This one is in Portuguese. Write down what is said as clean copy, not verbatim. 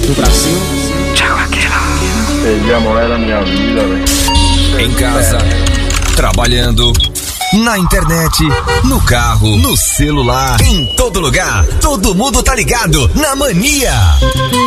do Brasil. Perdi a mulher da minha vida, velho. Em casa, trabalhando, na internet, no carro, no celular, em todo lugar. Todo mundo tá ligado na Mania.